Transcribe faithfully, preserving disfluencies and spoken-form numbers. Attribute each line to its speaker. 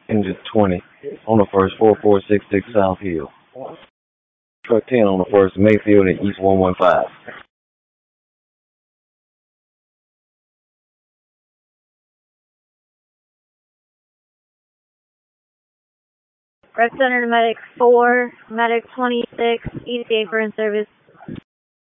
Speaker 1: Engine twenty on the first, four four six six South Hill. Truck ten on the first, Mayfield and East one one five.
Speaker 2: Rep Center to Medic four, Medic twenty-six, E T A for in service.